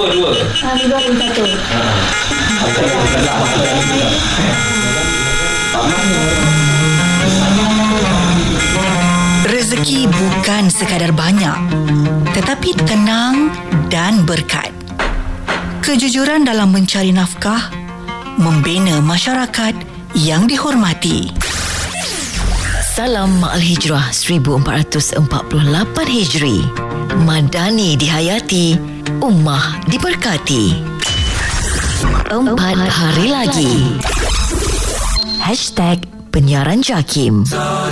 Dua. Dua dan satu. Rezeki bukan sekadar banyak, tetapi tenang dan berkat. Kejujuran dalam mencari nafkah, membina masyarakat yang dihormati. Salam Ma'al Hijrah 1448 Hijri. Madani dihayati, ummah diberkati. 4 hari lagi. #Penyiaran JAKIM.